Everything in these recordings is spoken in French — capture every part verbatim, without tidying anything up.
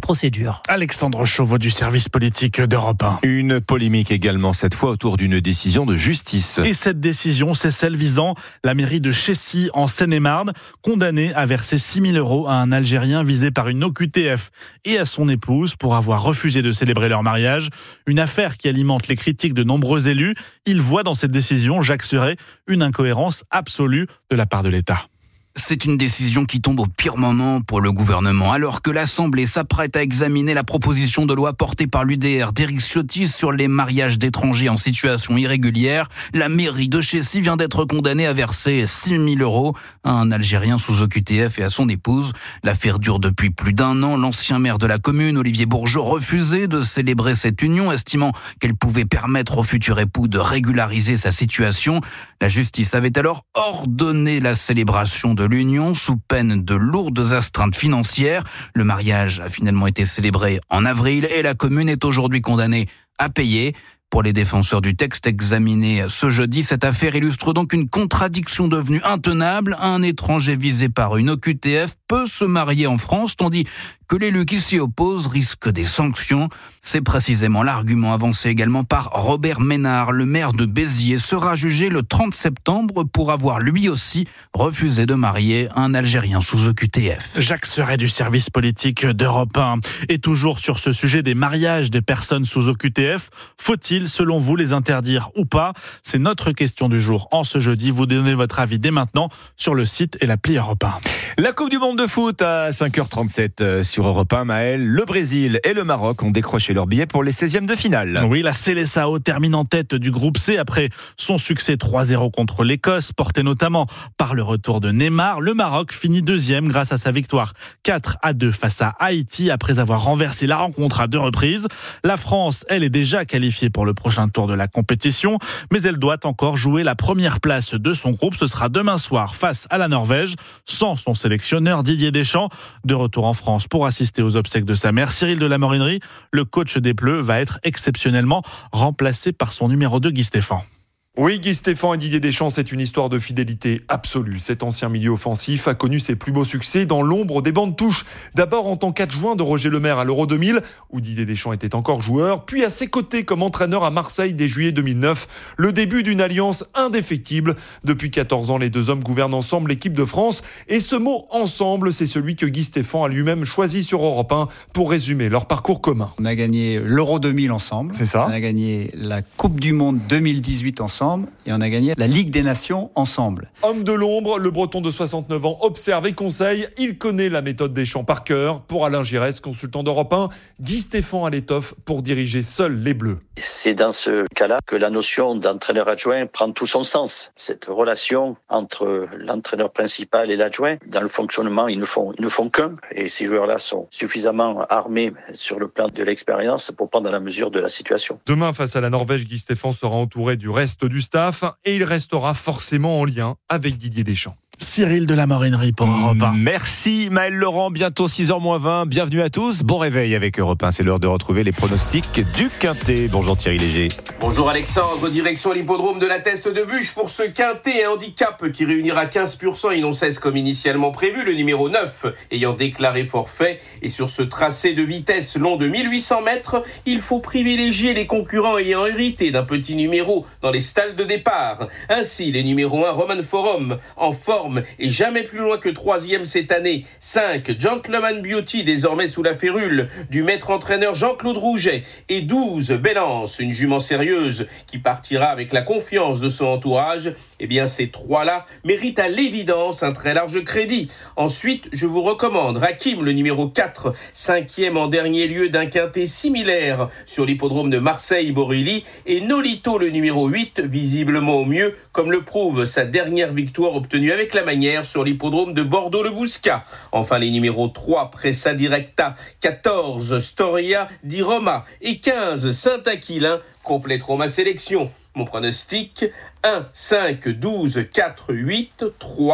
procédure. Alexandre Chauveau du service politique d'Europe un. Une polémique également, cette fois autour d'une décision de justice. Et cette décision, c'est celle visant la mairie de Chécy en Seine-et-Marne, condamnée à verser six mille euros à un Algérien visé par une O Q T F et à son épouse pour avoir refusé de célébrer leur mariage. Une affaire qui alimente les critiques de nombreux élus. Ils voient dans cette décision, Jacques Serret, une incohérence absolue de la part de l'État. C'est une décision qui tombe au pire moment pour le gouvernement. Alors que l'Assemblée s'apprête à examiner la proposition de loi portée par l'U D R d'Éric Ciotti sur les mariages d'étrangers en situation irrégulière, la mairie de Chécy vient d'être condamnée à verser six mille euros à un Algérien sous O Q T F et à son épouse. L'affaire dure depuis plus d'un an. L'ancien maire de la commune, Olivier Bourgeot, refusait de célébrer cette union, estimant qu'elle pouvait permettre au futur époux de régulariser sa situation. La justice avait alors ordonné la célébration de l'union sous peine de lourdes astreintes financières. Le mariage a finalement été célébré en avril et la commune est aujourd'hui condamnée à payer. Pour les défenseurs du texte examiné ce jeudi, cette affaire illustre donc une contradiction devenue intenable. Un étranger visé par une O Q T F peut se marier en France, tandis que l'élu qui s'y oppose risque des sanctions. C'est précisément l'argument avancé également par Robert Ménard. Le maire de Béziers sera jugé le trente septembre pour avoir lui aussi refusé de marier un Algérien sous O Q T F. Jacques Serret du service politique d'Europe un. Et toujours sur ce sujet des mariages des personnes sous O Q T F, faut-il, selon vous, les interdire ou pas ? C'est notre question du jour. En ce jeudi, vous donnez votre avis dès maintenant sur le site et l'appli Europe un. La Coupe du Monde de foot à cinq heures trente-sept sur Europe un, Maël. Le Brésil et le Maroc ont décroché leur billet pour les seizièmes de finale. Oui, la Seleção termine en tête du groupe C après son succès trois zéro contre l'Écosse, porté notamment par le retour de Neymar. Le Maroc finit deuxième grâce à sa victoire quatre à deux face à Haïti après avoir renversé la rencontre à deux reprises. La France, elle, est déjà qualifiée pour le prochain tour de la compétition, mais elle doit encore jouer la première place de son groupe. Ce sera demain soir face à la Norvège, sans son sélectionneur Didier Deschamps. De retour en France pour assister aux obsèques de sa mère, Cyril de la Morinerie, le coach des Bleus, va être exceptionnellement remplacé par son numéro deux, Guy Stéphane. Oui, Guy Stéphane et Didier Deschamps, c'est une histoire de fidélité absolue. Cet ancien milieu offensif a connu ses plus beaux succès dans l'ombre des bancs de touche. D'abord en tant qu'adjoint de Roger Lemaire à l'Euro deux mille, où Didier Deschamps était encore joueur, puis à ses côtés comme entraîneur à Marseille dès juillet deux mille neuf. Le début d'une alliance indéfectible. Depuis quatorze ans, les deux hommes gouvernent ensemble l'équipe de France. Et ce mot « ensemble », c'est celui que Guy Stéphane a lui-même choisi sur Europe un pour résumer leur parcours commun. On a gagné l'Euro deux mille ensemble. C'est ça. On a gagné la Coupe du Monde deux mille dix-huit ensemble. Et on a gagné la Ligue des Nations ensemble. Homme de l'ombre, le Breton de soixante-neuf ans observe et conseille. Il connaît la méthode Deschamps par cœur. Pour Alain Giresse, consultant d'Europe un, Guy Stéphane a l'étoffe pour diriger seul les Bleus. C'est dans ce cas-là que la notion d'entraîneur adjoint prend tout son sens. Cette relation entre l'entraîneur principal et l'adjoint, dans le fonctionnement, ils ne font, ils ne font qu'un. Et ces joueurs-là sont suffisamment armés sur le plan de l'expérience pour prendre la mesure de la situation. Demain, face à la Norvège, Guy Stéphane sera entouré du reste du staff et il restera forcément en lien avec Didier Deschamps. Cyril de la Morinerie pour Europe un. Merci Maël Laurent, bientôt six heures moins vingt. Bienvenue à tous, bon réveil avec Europe un. C'est l'heure de retrouver les pronostics du Quintet. Bonjour Thierry Léger. Bonjour Alexandre, direction l'hippodrome de la Teste de Buche pour ce Quintet, un handicap qui réunira quinze pour cent et non seize comme initialement prévu. Le numéro neuf ayant déclaré forfait. Et sur ce tracé de vitesse long de mille huit cents mètres, il faut privilégier les concurrents ayant hérité d'un petit numéro dans les stalles de départ. Ainsi, les numéros un Roman Forum en forme et jamais plus loin que troisième cette année. cinq Gentleman Beauty, désormais sous la férule du maître entraîneur Jean-Claude Rouget. Et douze Bélance, une jument sérieuse qui partira avec la confiance de son entourage. Eh bien, ces trois-là méritent à l'évidence un très large crédit. Ensuite, je vous recommande Rakim, le numéro quatre, cinquième en dernier lieu d'un quintet similaire sur l'hippodrome de Marseille-Borilly, et Nolito, le numéro huit, visiblement au mieux, comme le prouve sa dernière victoire obtenue avec la manière sur l'hippodrome de Bordeaux-le-Bouscat. Enfin, les numéros trois, Pressa Directa, quatorze, Storia di Roma et quinze, Saint-Aquilin compléteront ma sélection. Mon pronostic, un, cinq, douze, quatre, huit, trois,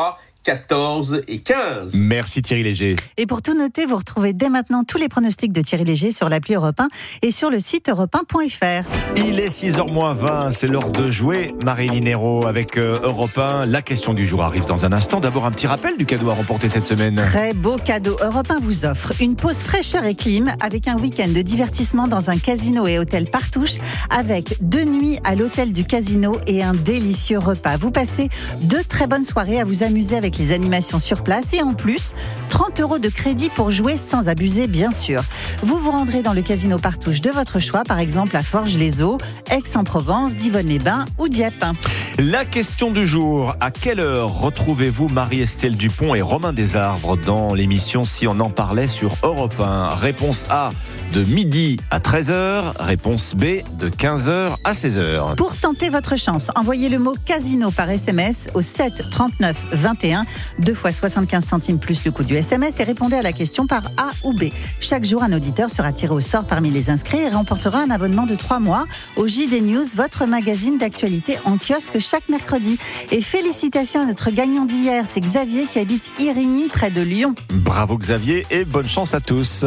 quatorze et quinze. Merci Thierry Léger. Et pour tout noter, vous retrouvez dès maintenant tous les pronostics de Thierry Léger sur l'appli Europe un et sur le site europe un point f r. Il est six heures moins vingt, c'est l'heure de jouer Marie-Line Hérault avec euh, Europe un. La question du jour arrive dans un instant. D'abord un petit rappel du cadeau à remporter cette semaine. Très beau cadeau. Europe un vous offre une pause fraîcheur et clim avec un week-end de divertissement dans un casino et hôtel Partouche avec deux nuits à l'hôtel du casino et un délicieux repas. Vous passez deux très bonnes soirées à vous amuser avec les animations sur place et en plus, trente euros de crédit pour jouer sans abuser, bien sûr. Vous vous rendrez dans le casino Partouche de votre choix, par exemple à Forges-les-Eaux, Aix-en-Provence, Divonne-les-Bains ou Dieppe. La question du jour, à quelle heure retrouvez-vous Marie-Estelle Dupont et Romain Desarbres dans l'émission Si on en parlait sur Europe un? Réponse A, de midi à treize heures. Réponse B, de quinze heures à seize heures. Pour tenter votre chance, envoyez le mot casino par S M S au sept trente-neuf vingt et un, deux fois soixante-quinze centimes plus le coût du S M S et répondez à la question par A ou B. Chaque jour, un auditeur sera tiré au sort parmi les inscrits et remportera un abonnement de trois mois au J D News, votre magazine d'actualité en kiosque chaque mercredi. Et félicitations à notre gagnant d'hier, c'est Xavier qui habite Irigny près de Lyon. Bravo Xavier et bonne chance à tous.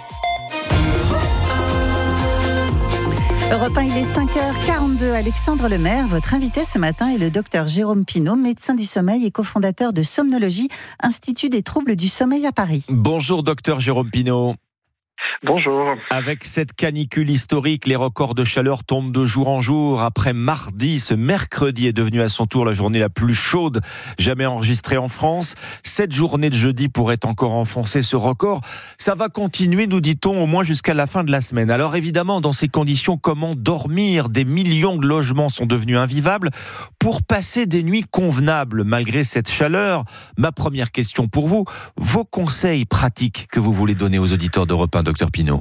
Europe un, il est cinq heures quarante-deux. Alexandre Lemaire, votre invité ce matin est le docteur Jérôme Pinault, médecin du sommeil et cofondateur de Somnologie, Institut des troubles du sommeil à Paris. Bonjour docteur Jérôme Pinault. Bonjour. Avec cette canicule historique, les records de chaleur tombent de jour en jour. Après mardi, ce mercredi est devenu à son tour la journée la plus chaude jamais enregistrée en France. Cette journée de jeudi pourrait encore enfoncer ce record. Ça va continuer, nous dit-on, au moins jusqu'à la fin de la semaine. Alors évidemment, dans ces conditions, comment dormir? Des millions de logements sont devenus invivables. Pour passer des nuits convenables malgré cette chaleur, ma première question pour vous, vos conseils pratiques que vous voulez donner aux auditeurs d'Europe un, docteur Pinault?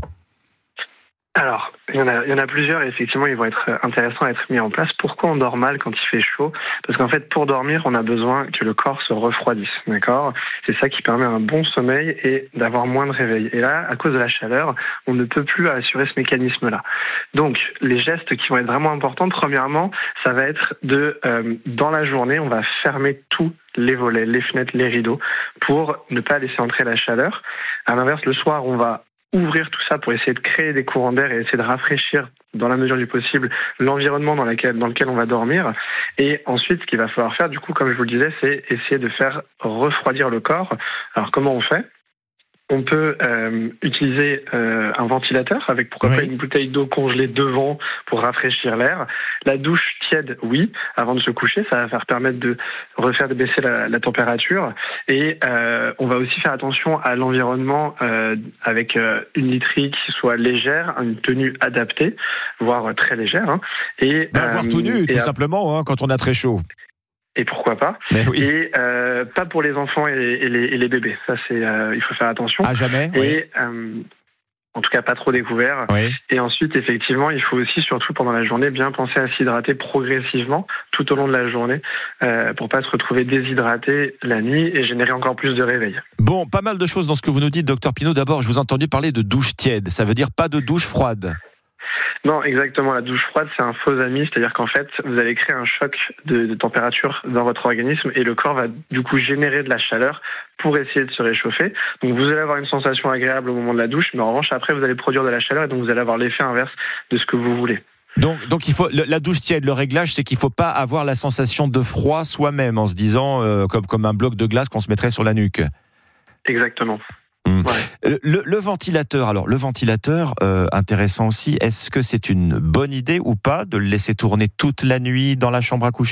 Alors, il y en a, il y en a plusieurs et effectivement, ils vont être intéressants à être mis en place. Pourquoi on dort mal quand il fait chaud? Parce qu'en fait, pour dormir, on a besoin que le corps se refroidisse, d'accord? C'est ça qui permet un bon sommeil et d'avoir moins de réveil. Et là, à cause de la chaleur, on ne peut plus assurer ce mécanisme-là. Donc, les gestes qui vont être vraiment importants, premièrement, ça va être de, euh, dans la journée, on va fermer tous les volets, les fenêtres, les rideaux pour ne pas laisser entrer la chaleur. À l'inverse, le soir, on va ouvrir tout ça pour essayer de créer des courants d'air et essayer de rafraîchir dans la mesure du possible l'environnement dans, laquelle, dans lequel on va dormir. Et ensuite, ce qu'il va falloir faire, du coup, comme je vous le disais, c'est essayer de faire refroidir le corps. Alors, comment on fait ? On peut euh, utiliser euh, un ventilateur avec pourquoi oui. pas une bouteille d'eau congelée devant pour rafraîchir l'air. La douche tiède, oui, avant de se coucher, ça va faire permettre de refaire de baisser la, la température. Et euh, on va aussi faire attention à l'environnement euh, avec euh, une literie qui soit légère, une tenue adaptée, voire très légère. Hein. Et ben, euh, voire tout nu, tout à... simplement, hein, quand on a très chaud. Et pourquoi pas. Oui. Et euh, pas pour les enfants et, et, les, et les bébés. Ça, c'est, euh, il faut faire attention. À jamais. Et oui. euh, en tout cas, pas trop découvert. Oui. Et ensuite, effectivement, il faut aussi, surtout pendant la journée, bien penser à s'hydrater progressivement tout au long de la journée euh, pour pas se retrouver déshydraté la nuit et générer encore plus de réveil. Bon, pas mal de choses dans ce que vous nous dites, docteur Pinault. D'abord, je vous ai entendu parler de douche tiède. Ça veut dire pas de douche froide. Non, exactement. La douche froide, c'est un faux ami. C'est-à-dire qu'en fait, vous allez créer un choc de, de température dans votre organisme et le corps va du coup générer de la chaleur pour essayer de se réchauffer. Donc vous allez avoir une sensation agréable au moment de la douche, mais en revanche, après, vous allez produire de la chaleur et donc vous allez avoir l'effet inverse de ce que vous voulez. Donc, donc il faut la douche tiède, le réglage, c'est qu'il ne faut pas avoir la sensation de froid soi-même en se disant euh, comme, comme un bloc de glace qu'on se mettrait sur la nuque. Exactement. Mmh. Ouais. Le, le ventilateur, alors le ventilateur, euh, intéressant aussi, est-ce que c'est une bonne idée ou pas de le laisser tourner toute la nuit dans la chambre à coucher ?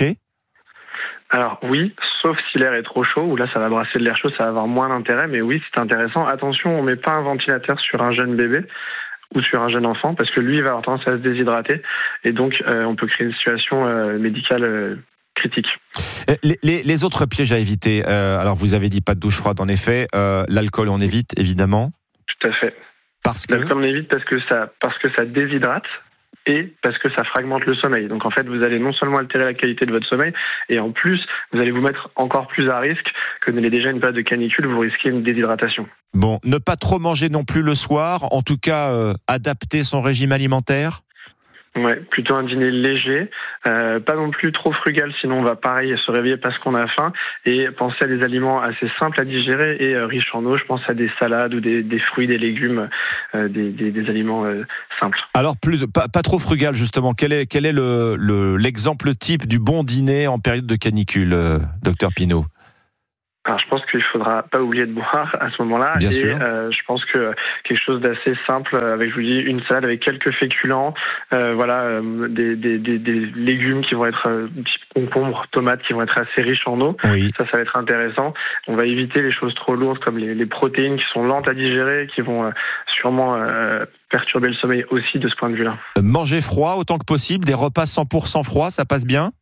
Alors oui, sauf si l'air est trop chaud, où là ça va brasser de l'air chaud, ça va avoir moins d'intérêt, mais oui c'est intéressant. Attention, on ne met pas un ventilateur sur un jeune bébé ou sur un jeune enfant, parce que lui il va avoir tendance à se déshydrater, et donc euh, on peut créer une situation euh, médicale euh, critique. Les, les, les autres pièges à éviter, euh, alors vous avez dit pas de douche froide en effet, euh, l'alcool on évite évidemment. Tout à fait. Parce que l'alcool on évite parce que ça, parce que ça déshydrate et parce que ça fragmente le sommeil. Donc en fait vous allez non seulement altérer la qualité de votre sommeil, et en plus vous allez vous mettre encore plus à risque que n'est déjà une période de canicule, vous risquez une déshydratation. Bon, ne pas trop manger non plus le soir, en tout cas euh, adapter son régime alimentaire. Ouais, plutôt un dîner léger, euh, pas non plus trop frugal, sinon on va pareil se réveiller parce qu'on a faim, et penser à des aliments assez simples à digérer et euh, riches en eau. Je pense à des salades ou des, des fruits, des légumes, euh, des, des, des aliments euh, simples. Alors plus pas, pas trop frugal justement. Quel est quel est le, le l'exemple type du bon dîner en période de canicule, euh, docteur Pinault? Alors, je pense qu'il faudra pas oublier de boire à ce moment-là. Bien et sûr. Euh, je pense que quelque chose d'assez simple, avec, je vous dis, une salade avec quelques féculents, euh, voilà, euh, des, des, des, des légumes qui vont être euh, type concombre, tomates, qui vont être assez riches en eau. Oui. Ça, ça va être intéressant. On va éviter les choses trop lourdes comme les, les protéines qui sont lentes à digérer, qui vont euh, sûrement euh, perturber le sommeil aussi de ce point de vue-là. Manger froid autant que possible, des repas cent pour cent froids, ça passe bien?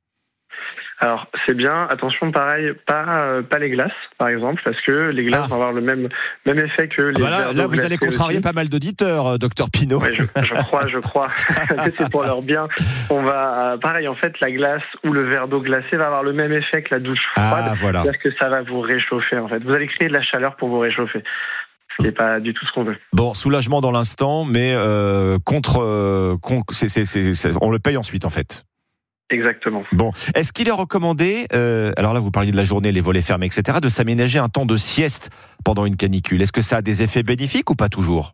Alors, c'est bien. Attention, pareil, pas, euh, pas les glaces, par exemple, parce que les glaces Ah. vont avoir le même, même effet que les Ah bah là, verres là, d'eau vous allez glacés contrarier aussi. pas mal d'auditeurs, euh, docteur Pinault. Ouais, je, je crois, je crois que c'est pour leur bien. On va, euh, pareil, en fait, la glace ou le verre d'eau glacée va avoir le même effet que la douche froide. Ah, voilà. C'est-à-dire que ça va vous réchauffer, en fait. Vous allez créer de la chaleur pour vous réchauffer. Ce n'est pas du tout ce qu'on veut. Bon, soulagement dans l'instant, mais euh, contre, euh, con- c'est, c'est, c'est, c'est- on le paye ensuite en fait. Exactement. Bon, est-ce qu'il est recommandé, euh, alors là vous parliez de la journée, les volets fermés, et cetera, de s'aménager un temps de sieste pendant une canicule? Est-ce que ça a des effets bénéfiques ou pas toujours?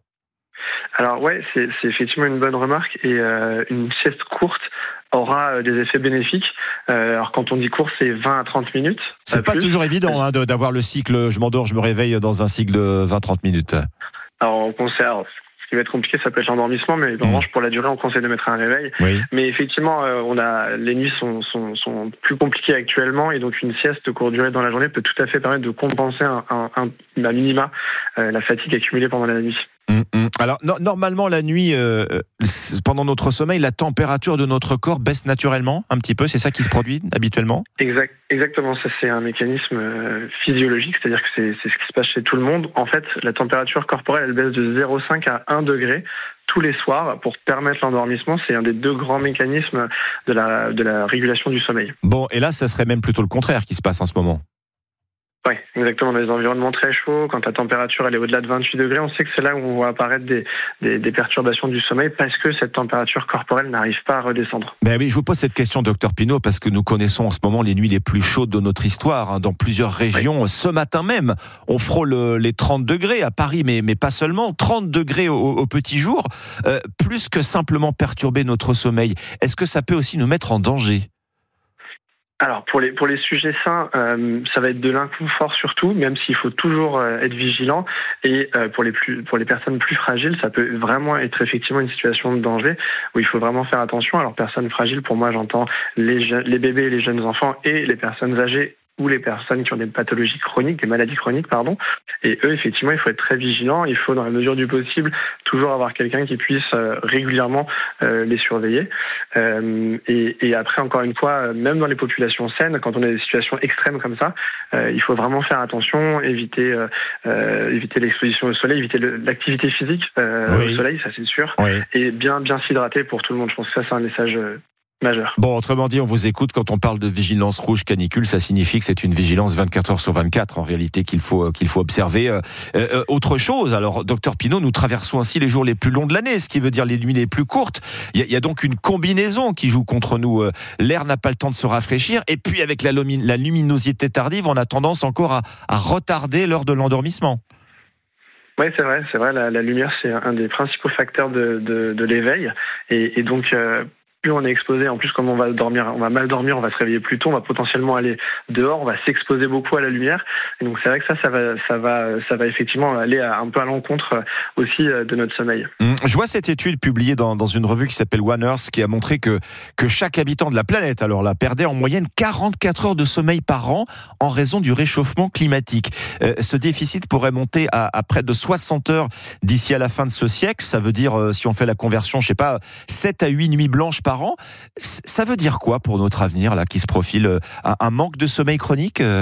Alors ouais, c'est, c'est effectivement une bonne remarque, et euh, une sieste courte aura euh, des effets bénéfiques. Euh, alors quand on dit court, c'est vingt à trente minutes. C'est pas plus. toujours évident hein, de, d'avoir le cycle, je m'endors, je me réveille dans un cycle de vingt à trente minutes. Alors on conserve. Ce qui va être compliqué, ça peut être l'endormissement, mais en revanche, pour la durée, on conseille de mettre un réveil. Oui. Mais effectivement, euh, on a, les nuits sont, sont, sont plus compliquées actuellement, et donc une sieste courte durée dans la journée peut tout à fait permettre de compenser un, un, un, un minima euh, la fatigue accumulée pendant la nuit. Hum, hum. Alors no- normalement la nuit, euh, pendant notre sommeil, la température de notre corps baisse naturellement un petit peu. C'est ça qui se produit habituellement? Exact, exactement, ça c'est un mécanisme euh, physiologique, c'est-à-dire que c'est, c'est ce qui se passe chez tout le monde. En fait, la température corporelle, elle baisse de zéro virgule cinq à un degré tous les soirs pour permettre l'endormissement. C'est un des deux grands mécanismes de la, de la régulation du sommeil. Bon, et là, ça serait même plutôt le contraire qui se passe en ce moment. Oui, exactement. Dans les environnements très chauds, quand la température elle est au-delà de vingt-huit degrés, on sait que c'est là où on voit apparaître des, des, des perturbations du sommeil parce que cette température corporelle n'arrive pas à redescendre. Ben oui, je vous pose cette question, docteur Pinault, parce que nous connaissons en ce moment les nuits les plus chaudes de notre histoire, hein, dans plusieurs régions. Oui. Ce matin même, on frôle les trente degrés à Paris, mais, mais pas seulement, trente degrés au, au petit jour. Euh, plus que simplement perturber notre sommeil, est-ce que ça peut aussi nous mettre en danger ? Alors pour les pour les sujets sains, euh, ça va être de l'inconfort surtout, même s'il faut toujours euh, être vigilant. Et euh, pour les plus pour les personnes plus fragiles, ça peut vraiment être effectivement une situation de danger où il faut vraiment faire attention. Alors personnes fragiles, pour moi, j'entends les je- les bébés, et les jeunes enfants et les personnes âgées ou les personnes qui ont des pathologies chroniques, des maladies chroniques, pardon. Et eux, effectivement, il faut être très vigilant. Il faut, dans la mesure du possible, toujours avoir quelqu'un qui puisse euh, régulièrement euh, les surveiller. Euh, et, et après, encore une fois, même dans les populations saines, quand on a des situations extrêmes comme ça, euh, il faut vraiment faire attention, éviter, euh, euh, éviter l'exposition au soleil, éviter le, l'activité physique euh, Oui. au soleil, ça c'est sûr, Oui. et bien, bien s'hydrater pour tout le monde. Je pense que ça, c'est un message euh, majeur. Bon, autrement dit, on vous écoute, quand on parle de vigilance rouge canicule, ça signifie que c'est une vigilance vingt-quatre heures sur vingt-quatre, en réalité, qu'il faut, qu'il faut observer. Euh, euh, autre chose, alors, docteur Pinault, nous traversons ainsi les jours les plus longs de l'année, ce qui veut dire les nuits les plus courtes. Il y a, il y a donc une combinaison qui joue contre nous. Euh, L'air n'a pas le temps de se rafraîchir, et puis avec la, lumi- la luminosité tardive, on a tendance encore à, à retarder l'heure de l'endormissement. Oui, c'est vrai, c'est vrai. La, la lumière, c'est un des principaux facteurs de, de, de l'éveil, et, et donc euh, plus on est exposé, en plus comme on va dormir, on va mal dormir, on va se réveiller plus tôt, on va potentiellement aller dehors, on va s'exposer beaucoup à la lumière, et donc c'est vrai que ça, ça va, ça va, ça va effectivement aller à, un peu à l'encontre aussi de notre sommeil. Je vois cette étude publiée dans, dans une revue qui s'appelle One Earth, qui a montré que, que chaque habitant de la planète, alors là, perdait en moyenne quarante-quatre heures de sommeil par an en raison du réchauffement climatique. Euh, ce déficit pourrait monter à, à près de soixante heures d'ici à la fin de ce siècle. Ça veut dire, euh, si on fait la conversion, je sais pas, sept à huit nuits blanches par an. C- ça veut dire quoi pour notre avenir, là, qui se profile? Un, un manque de sommeil chronique euh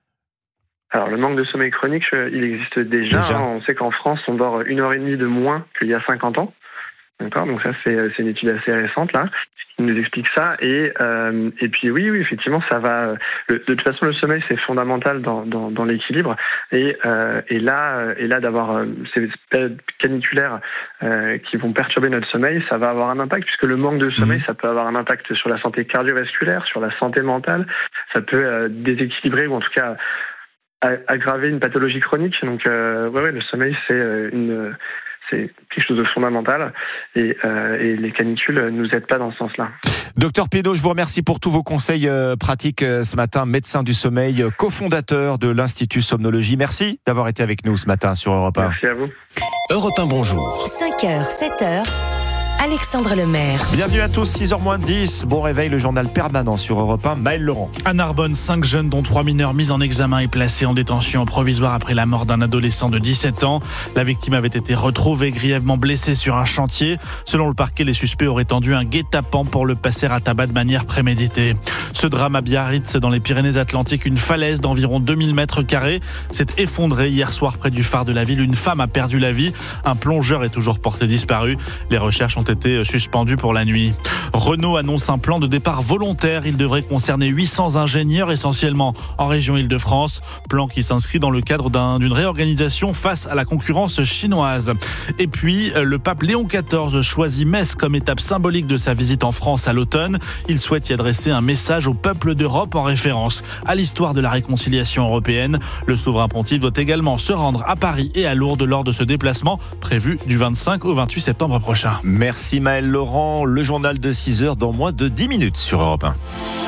Alors le manque de sommeil chronique, il existe déjà. Déjà. Hein. On sait qu'en France, on dort une heure et demie de moins qu'il y a cinquante ans. D'accord, donc ça c'est, c'est une étude assez récente là. Il nous explique ça et euh, et puis oui oui effectivement ça va. Le, de toute façon le sommeil c'est fondamental dans dans, dans l'équilibre et euh, et là et là d'avoir euh, ces périodes caniculaires euh, qui vont perturber notre sommeil, ça va avoir un impact puisque le manque de sommeil ça peut avoir un impact sur la santé cardiovasculaire, sur la santé mentale, ça peut euh, déséquilibrer ou en tout cas aggraver une pathologie chronique. Donc euh, ouais ouais le sommeil c'est une c'est quelque chose de fondamental et, euh, et les canicules ne nous aident pas dans ce sens-là. Docteur Piedot, je vous remercie pour tous vos conseils euh, pratiques euh, ce matin. Médecin du sommeil, cofondateur de l'Institut Somnologie. Merci d'avoir été avec nous ce matin sur Europe un. Merci à vous. Europe un, bonjour. cinq heures, sept heures. Alexandre Lemaire. Bienvenue à tous, six heures moins dix. Bon réveil, le journal permanent sur Europe un. Maël Laurent. À Narbonne, cinq jeunes, dont trois mineurs, mis en examen et placés en détention provisoire après la mort d'un adolescent de dix-sept ans. La victime avait été retrouvée grièvement blessée sur un chantier. Selon le parquet, les suspects auraient tendu un guet-apens pour le passer à tabac de manière préméditée. Ce drame à Biarritz, dans les Pyrénées-Atlantiques, une falaise d'environ deux mille mètres carrés s'est effondrée hier soir près du phare de la ville. Une femme a perdu la vie. Un plongeur est toujours porté disparu. Les recherches ont été suspendues pour la nuit. Renault annonce un plan de départ volontaire. Il devrait concerner huit cents ingénieurs, essentiellement en région Île-de-France. Plan qui s'inscrit dans le cadre d'un, d'une réorganisation face à la concurrence chinoise. Et puis, le pape Léon quatorze choisit Metz comme étape symbolique de sa visite en France à l'automne. Il souhaite y adresser un message au peuple d'Europe en référence à l'histoire de la réconciliation européenne. Le souverain pontife doit également se rendre à Paris et à Lourdes lors de ce déplacement prévu du vingt-cinq au vingt-huit septembre prochain. Merci Maël Laurent. Le journal de six heures dans moins de dix minutes sur Europe un.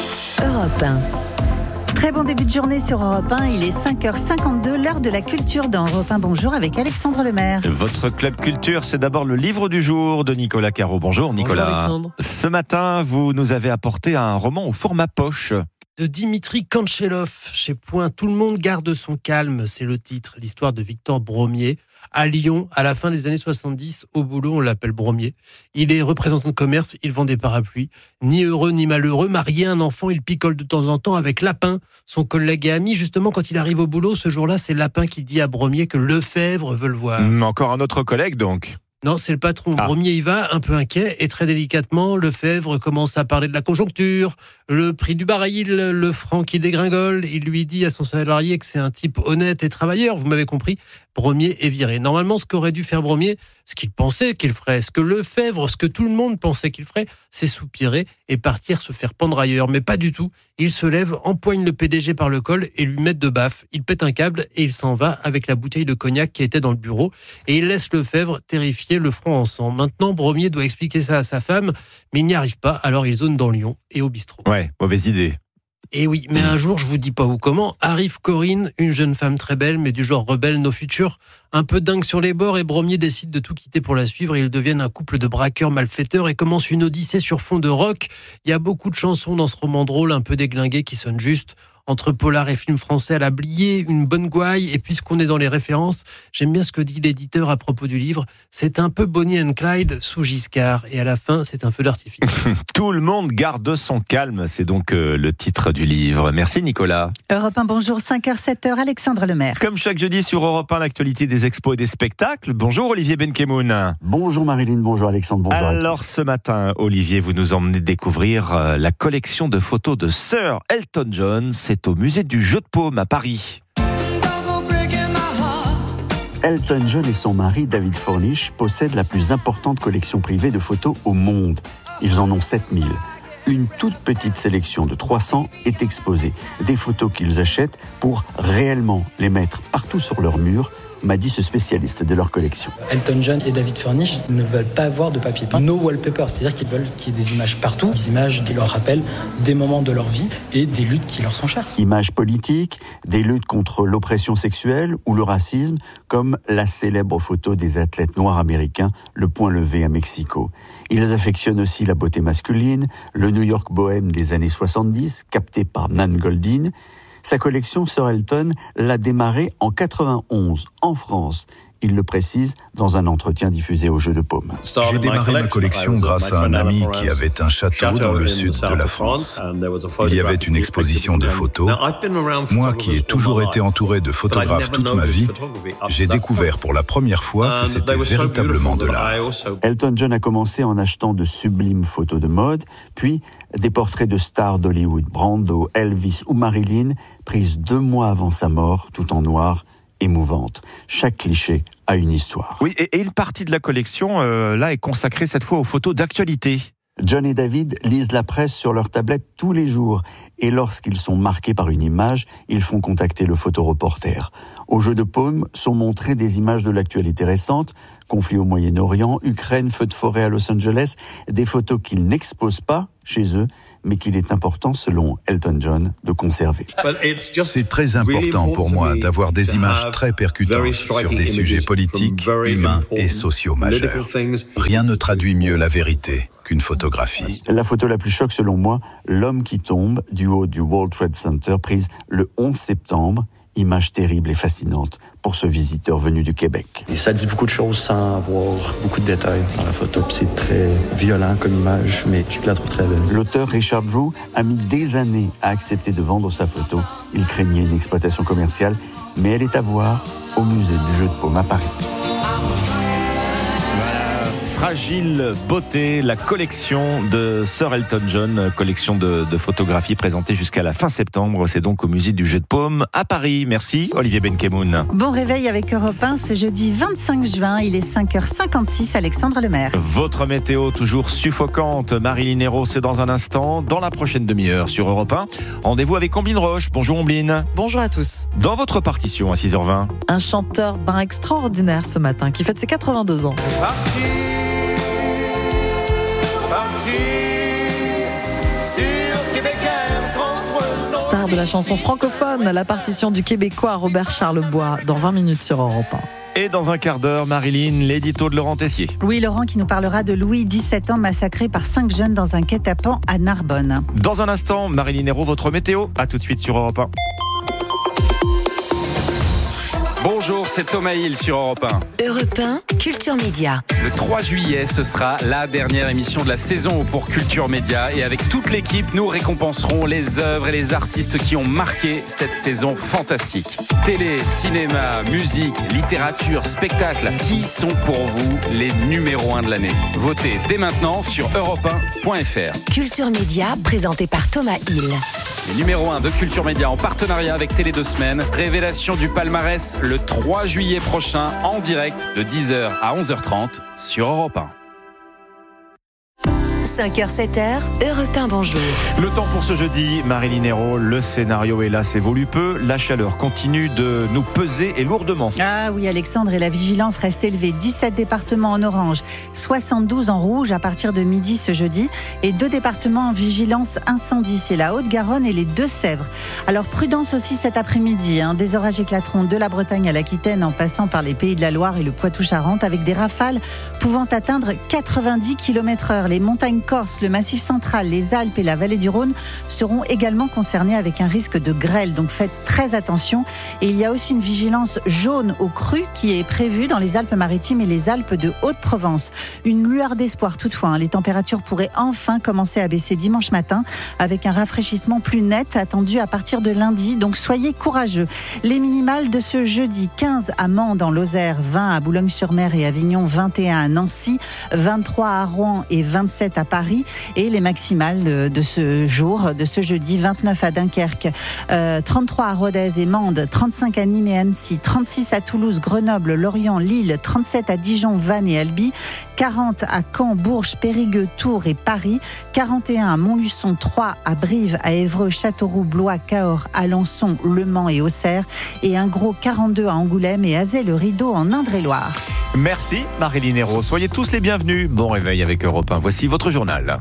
Europe un. Très bon début de journée sur Europe un. Il est cinq heures cinquante-deux, l'heure de la culture dans Europe un. Bonjour avec Alexandre Lemaire. Votre club culture, c'est d'abord le livre du jour de Nicolas Caro. Bonjour Nicolas. Bonjour Alexandre. Ce matin, vous nous avez apporté un roman au format poche. De Dimitri Kanchelov, chez Point, Tout le monde garde son calme, c'est le titre. L'histoire de Victor Bromier. À Lyon, à la fin des années soixante-dix, au boulot, on l'appelle Bromier. Il est représentant de commerce, il vend des parapluies. Ni heureux ni malheureux, marié, un enfant, il picole de temps en temps avec Lapin, son collègue et ami. Justement, quand il arrive au boulot, ce jour-là, c'est Lapin qui dit à Bromier que Lefebvre veut le voir. Mmh, encore un autre collègue, donc. Non, c'est le patron. Ah. Bromier y va, un peu inquiet, et très délicatement, Lefebvre commence à parler de la conjoncture, le prix du baril, le franc qui dégringole. Il lui dit à son salarié que c'est un type honnête et travailleur, vous m'avez compris. Bromier est viré. Normalement, ce qu'aurait dû faire Bromier, ce qu'il pensait qu'il ferait, ce que Lefebvre, ce que tout le monde pensait qu'il ferait, c'est soupirer et partir se faire pendre ailleurs. Mais pas du tout. Il se lève, empoigne le P D G par le col et lui met de baffe. Il pète un câble et il s'en va avec la bouteille de cognac qui était dans le bureau. Et il laisse Lefebvre terrifié, le front en sang. Maintenant, Bromier doit expliquer ça à sa femme, mais il n'y arrive pas. Alors il zone dans Lyon et au bistrot. Ouais, mauvaise idée. Et oui, mais un jour, je vous dis pas où comment, arrive Corinne, une jeune femme très belle, mais du genre rebelle, no futur, un peu dingue sur les bords, et Bromier décide de tout quitter pour la suivre, et ils deviennent un couple de braqueurs malfaiteurs et commence une odyssée sur fond de rock. Il y a beaucoup de chansons dans ce roman drôle, un peu déglingué, qui sonnent juste. Entre polar et film français à la blier, une bonne gouaille, et puisqu'on est dans les références, j'aime bien ce que dit l'éditeur à propos du livre, c'est un peu Bonnie and Clyde sous Giscard, et à la fin, c'est un feu d'artifice. Tout le monde garde son calme, c'est donc euh, le titre du livre. Merci Nicolas. Europe un, bonjour, cinq heures, sept heures, Alexandre Lemaire. Comme chaque jeudi sur Europe un, l'actualité des expos et des spectacles. Bonjour Olivier Benkemoun. Bonjour Marilyn, bonjour Alexandre, bonjour Alors à tous. ce matin, Olivier, vous nous emmenez découvrir euh, la collection de photos de Sir Elton John. C'est au musée du Jeu de Paume à Paris. Elton John et son mari David Furnish possèdent la plus importante collection privée de photos au monde. Ils en ont sept mille. Une toute petite sélection de trois cents est exposée. Des photos qu'ils achètent pour réellement les mettre partout sur leur mur, m'a dit ce spécialiste de leur collection. Elton John et David Furnish ne veulent pas avoir de papier peint. No wallpaper, c'est-à-dire qu'ils veulent qu'il y ait des images partout, des images qui leur rappellent des moments de leur vie et des luttes qui leur sont chères. Images politiques, des luttes contre l'oppression sexuelle ou le racisme, comme la célèbre photo des athlètes noirs américains, le poing levé à Mexico. Ils affectionnent aussi la beauté masculine, le New York bohème des années soixante-dix, capté par Nan Goldin. Sa collection, Sir Elton, l'a démarrée en quatre-vingt-onze en France. Il le précise dans un entretien diffusé au Jeu de Paume. J'ai démarré ma collection grâce à un ami qui avait un château dans le sud de la France. Il y avait une exposition de photos. Moi qui ai toujours été entouré de photographes toute ma vie, j'ai découvert pour la première fois que c'était véritablement de l'art. Elton John a commencé en achetant de sublimes photos de mode, puis des portraits de stars d'Hollywood, Brando, Elvis ou Marilyn, prises deux mois avant sa mort, tout en noir, émouvante. Chaque cliché a une histoire. Oui, et, et une partie de la collection, euh, là, est consacrée cette fois aux photos d'actualité. John et David lisent la presse sur leur tablette tous les jours et lorsqu'ils sont marqués par une image, ils font contacter le photoreporter. Au Jeu de Paume sont montrées des images de l'actualité récente, conflits au Moyen-Orient, Ukraine, feux de forêt à Los Angeles, des photos qu'ils n'exposent pas chez eux, mais qu'il est important, selon Elton John, de conserver. C'est très important pour moi d'avoir des images très percutantes sur des sujets politiques, humains et sociaux majeurs. Rien ne traduit mieux la vérité qu'une photographie. La photo la plus choc, selon moi, l'homme qui tombe du haut du World Trade Center, prise le onze septembre. Image terrible et fascinante pour ce visiteur venu du Québec. Et ça dit beaucoup de choses sans avoir beaucoup de détails dans la photo. Puis c'est très violent comme image, mais je la trouve très belle. L'auteur Richard Drew a mis des années à accepter de vendre sa photo. Il craignait une exploitation commerciale, mais elle est à voir au musée du Jeu de Paume à Paris. Fragile beauté, la collection de Sir Elton John, collection de, de photographies présentée jusqu'à la fin septembre. C'est donc au musée du Jeu de Paume à Paris. Merci Olivier Benkemoun. Bon réveil avec Europe un ce jeudi vingt-cinq juin. Il est cinq heures cinquante-six. Alexandre Lemaire. Votre météo toujours suffocante. Marilyn Hérault, c'est dans un instant. Dans la prochaine demi-heure sur Europe un. Rendez-vous avec Omblin Roche. Bonjour Omblin. Bonjour à tous. Dans votre partition à six heures vingt. Un chanteur ben extraordinaire ce matin qui fête ses quatre-vingt-deux ans. Parti. Star de la chanson francophone, la partition du Québécois Robert Charlebois dans vingt minutes sur Europe un. Et dans un quart d'heure, Marilyn, l'édito de Laurent Tessier. Louis Laurent qui nous parlera de Louis, dix-sept ans, massacré par cinq jeunes dans un guet-apens à Narbonne. Dans un instant, Marilyn Hérault, votre météo. À tout de suite sur Europe un. Bonjour, c'est Thomas Hill sur Europe un. Europe un, Culture Média. Le trois juillet, ce sera la dernière émission de la saison pour Culture Média. Et avec toute l'équipe, nous récompenserons les œuvres et les artistes qui ont marqué cette saison fantastique. Télé, cinéma, musique, littérature, spectacle. Qui sont pour vous les numéros un de l'année? Votez dès maintenant sur europe un point f r. Culture Média, présenté par Thomas Hill. Les numéros un de Culture Média en partenariat avec Télé deux Semaines. Révélation du palmarès le trois juillet prochain en direct de dix heures à onze heures trente sur Europe un. cinq heures sept heures, Europe un, bonjour. Le temps pour ce jeudi, Marilyn Hérault, le scénario hélas évolue peu, la chaleur continue de nous peser et lourdement. Ah oui Alexandre, et la vigilance reste élevée, dix-sept départements en orange, soixante-douze en rouge à partir de midi ce jeudi et deux départements en vigilance incendie, c'est la Haute-Garonne et les Deux-Sèvres. Alors prudence aussi cet après-midi, hein. Des orages éclateront de la Bretagne à l'Aquitaine en passant par les Pays de la Loire et le Poitou-Charentes avec des rafales pouvant atteindre quatre-vingt-dix kilomètres heure. Les montagnes Corse, le Massif central, les Alpes et la vallée du Rhône seront également concernés avec un risque de grêle. Donc faites très attention. Et il y a aussi une vigilance jaune aux crues qui est prévue dans les Alpes-Maritimes et les Alpes de Haute-Provence. Une lueur d'espoir toutefois. Hein. Les températures pourraient enfin commencer à baisser dimanche matin avec un rafraîchissement plus net attendu à partir de lundi. Donc soyez courageux. Les minimales de ce jeudi, quinze à Mende en Lozère, vingt à Boulogne-sur-Mer et Avignon, vingt et un à Nancy, vingt-trois à Rouen et vingt-sept à Paris, et les maximales de, de ce jour, de ce jeudi, vingt-neuf à Dunkerque, euh, trente-trois à Rodez et Mende, trente-cinq à Nîmes et Annecy, trente-six à Toulouse, Grenoble, Lorient, Lille, trente-sept à Dijon, Vannes et Albi, quarante à Caen, Bourges, Périgueux, Tours et Paris, quarante et un à Montluçon, trois à Brive, à Évreux, Châteauroux, Blois, Cahors, Alençon, Le Mans et Auxerre, et un gros quarante-deux à Angoulême et Azay-le-Rideau en Indre-et-Loire. Merci Marilyn Hérault, soyez tous les bienvenus. Bon réveil avec Europe un, voici votre journal.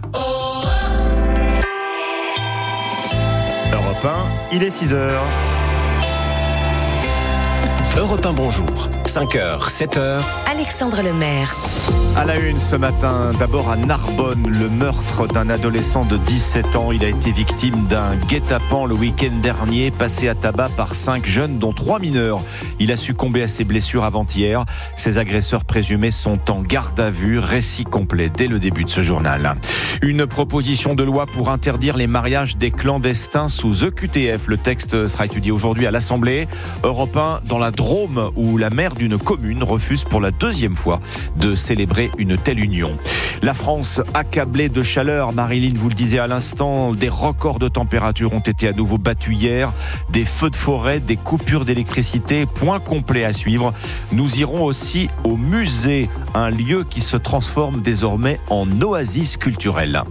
Europe un, il est six heures. Europe un Bonjour. cinq heures, sept heures. Alexandre Lemaire. À la une ce matin, d'abord à Narbonne, le meurtre d'un adolescent de dix-sept ans. Il a été victime d'un guet-apens le week-end dernier, passé à tabac par cinq jeunes, dont trois mineurs. Il a succombé à ses blessures avant-hier. Ses agresseurs présumés sont en garde à vue. Récit complet dès le début de ce journal. Une proposition de loi pour interdire les mariages des clandestins sous E Q T F. Le texte sera étudié aujourd'hui à l'Assemblée. Europe un dans la Drôme, où la maire d'une commune refuse pour la deuxième fois de célébrer une telle union. La France accablée de chaleur, Marilyn vous le disait à l'instant, des records de température ont été à nouveau battus hier, des feux de forêt, des coupures d'électricité, point complet à suivre. Nous irons aussi au musée, un lieu qui se transforme désormais en oasis culturelle.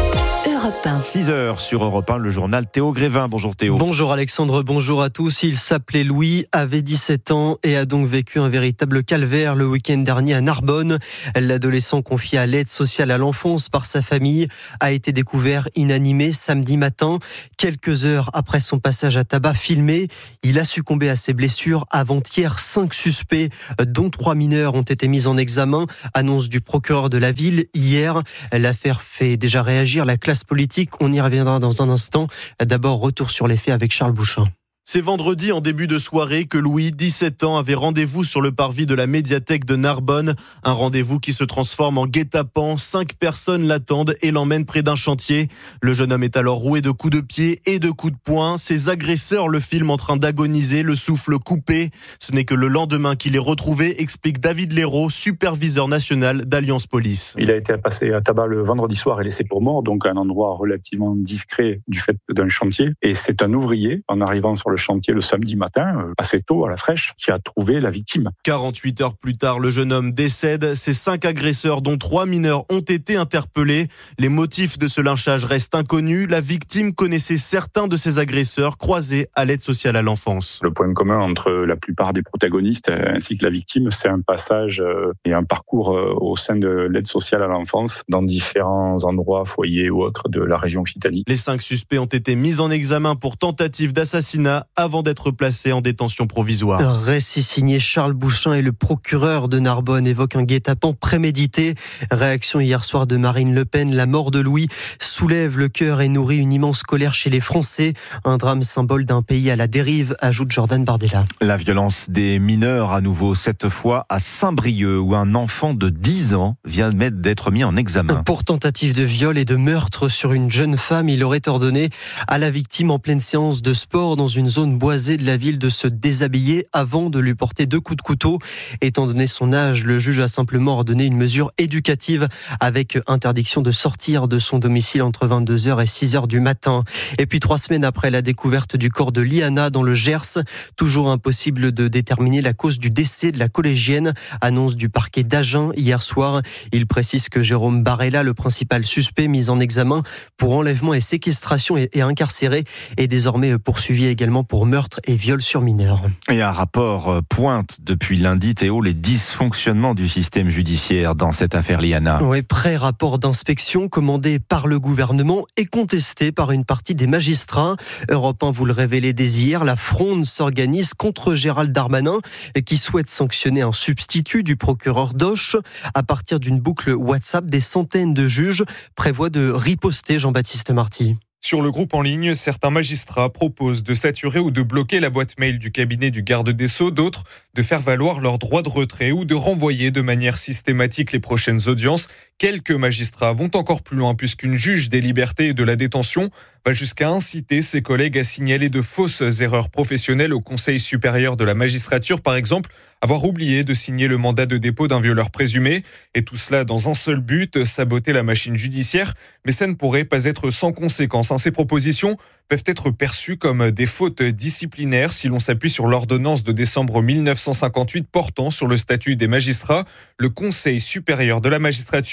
six heures sur Europe un, le journal Théo Grévin. Bonjour Théo. Bonjour Alexandre, bonjour à tous. Il s'appelait Louis, avait dix-sept ans et a donc vécu un véritable calvaire le week-end dernier à Narbonne. L'adolescent confié à l'aide sociale à l'enfance par sa famille a été découvert inanimé samedi matin. Quelques heures après son passage à tabac filmé, il a succombé à ses blessures. Avant-hier, cinq suspects, dont trois mineurs, ont été mis en examen. Annonce du procureur de la ville hier. L'affaire fait déjà réagir la classe politique. On y reviendra dans un instant. D'abord, retour sur les faits avec Charles Bouchin. C'est vendredi en début de soirée que Louis, dix-sept ans, avait rendez-vous sur le parvis de la médiathèque de Narbonne. Un rendez-vous qui se transforme en guet-apens. Cinq personnes l'attendent et l'emmènent près d'un chantier. Le jeune homme est alors roué de coups de pied et de coups de poing. Ses agresseurs le filment en train d'agoniser, le souffle coupé. Ce n'est que le lendemain qu'il est retrouvé, explique David Léraud, superviseur national d'Alliance Police. Il a été passé à tabac le vendredi soir et laissé pour mort, donc un endroit relativement discret du fait d'un chantier. Et c'est un ouvrier, en arrivant sur le chantier le samedi matin, assez tôt à la fraîche, qui a trouvé la victime. quarante-huit heures plus tard, le jeune homme décède. Ces cinq agresseurs, dont trois mineurs, ont été interpellés. Les motifs de ce lynchage restent inconnus. La victime connaissait certains de ces agresseurs croisés à l'aide sociale à l'enfance. Le point commun entre la plupart des protagonistes ainsi que la victime, c'est un passage et un parcours au sein de l'aide sociale à l'enfance dans différents endroits, foyers ou autres de la région Occitanie. Les cinq suspects ont été mis en examen pour tentative d'assassinat avant d'être placés en détention provisoire. Récit signé Charles Bouchin et le procureur de Narbonne évoque un guet-apens prémédité. Réaction hier soir de Marine Le Pen. La mort de Louis soulève le cœur et nourrit une immense colère chez les Français. Un drame symbole d'un pays à la dérive, ajoute Jordan Bardella. La violence des mineurs à nouveau, cette fois à Saint-Brieuc, où un enfant de dix ans vient d'être mis en examen. Pour tentative de viol et de meurtre sur une jeune femme, il aurait ordonné à la victime en pleine séance de sport dans une zone boisée de la ville de se déshabiller avant de lui porter deux coups de couteau. Étant donné son âge, le juge a simplement ordonné une mesure éducative avec interdiction de sortir de son domicile entre vingt-deux heures et six heures du matin. Et puis trois semaines après la découverte du corps de Liana dans le Gers, toujours impossible de déterminer la cause du décès de la collégienne. Annonce du parquet d'Agen hier soir. Il précise que Jérôme Barella, le principal suspect mis en examen pour enlèvement et séquestration et, et incarcéré, est désormais poursuivi également pour meurtre et viol sur mineur. Et un rapport pointe depuis lundi, Théo, les dysfonctionnements du système judiciaire dans cette affaire Liana. Oui, pré-rapport d'inspection commandé par le gouvernement et contesté par une partie des magistrats. Europe un vous le révélait dès hier, la fronde s'organise contre Gérald Darmanin qui souhaite sanctionner un substitut du procureur d'Auch. À partir d'une boucle WhatsApp, des centaines de juges prévoient de riposter. Jean-Baptiste Marty. Sur le groupe en ligne, certains magistrats proposent de saturer ou de bloquer la boîte mail du cabinet du garde des Sceaux, d'autres de faire valoir leur droit de retrait ou de renvoyer de manière systématique les prochaines audiences. Quelques magistrats vont encore plus loin puisqu'une juge des libertés et de la détention va jusqu'à inciter ses collègues à signaler de fausses erreurs professionnelles au Conseil supérieur de la magistrature, par exemple avoir oublié de signer le mandat de dépôt d'un violeur présumé, et tout cela dans un seul but, saboter la machine judiciaire. Mais ça ne pourrait pas être sans conséquences. Ces propositions peuvent être perçues comme des fautes disciplinaires si l'on s'appuie sur l'ordonnance de décembre mille neuf cent cinquante-huit portant sur le statut des magistrats. Le Conseil supérieur de la magistrature